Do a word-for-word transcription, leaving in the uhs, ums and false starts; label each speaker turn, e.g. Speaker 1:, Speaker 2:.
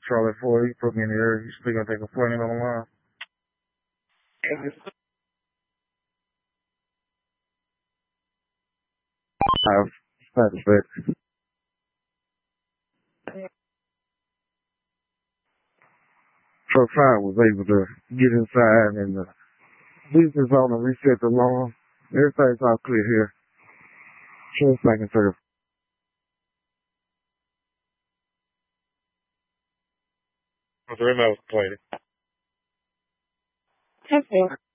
Speaker 1: Charlie Ford. He put me in the area. He's still gonna take a plane on the line. I have satisfaction. Truck five was able to get inside and the business owner reset the lawn. Everything's all clear here. Just back into the the remote played it.